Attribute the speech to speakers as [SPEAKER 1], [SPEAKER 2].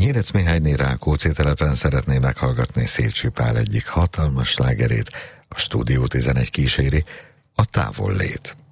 [SPEAKER 1] Hírec Mihályné Rákóczi telepen szeretné meghallgatni Szécsi Pál egyik hatalmas slágerét, a Stúdió 11 kíséri, a Távollét.